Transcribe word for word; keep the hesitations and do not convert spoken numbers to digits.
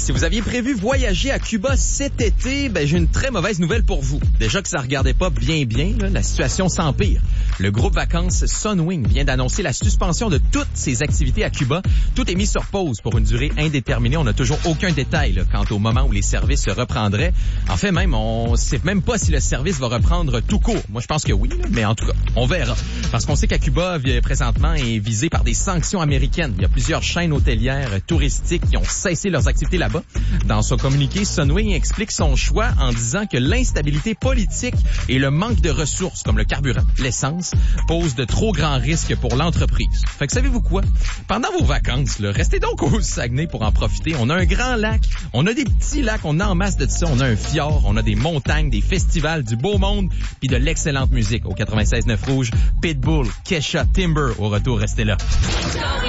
Si vous aviez prévu voyager à Cuba cet été, ben j'ai une très mauvaise nouvelle pour vous. Déjà que ça regardait pas bien bien, là, la situation s'empire. Le groupe vacances Sunwing vient d'annoncer la suspension de toutes ses activités à Cuba. Tout est mis sur pause pour une durée indéterminée. On n'a toujours aucun détail là, quant au moment où les services se reprendraient. En fait, même, on sait même pas si le service va reprendre tout court. Moi, je pense que oui, là, mais en tout cas, on verra. Parce qu'on sait qu'à Cuba, présentement, est visé par des sanctions américaines. Il y a plusieurs chaînes hôtelières touristiques qui ont cessé leurs activités là-bas. Dans son communiqué, Sunwing explique son choix en disant que l'instabilité politique et le manque de ressources, comme le carburant, l'essence, posent de trop grands risques pour l'entreprise. Fait que savez-vous quoi? Pendant vos vacances, là, restez donc au Saguenay pour en profiter. On a un grand lac, on a des petits lacs, on a en masse de ça, on a un fjord, on a des montagnes, des festivals, du beau monde, puis de l'excellente musique. Au quatre-vingt-seize neuf Rouge, Pitbull, Kesha, Timber, au retour, restez là.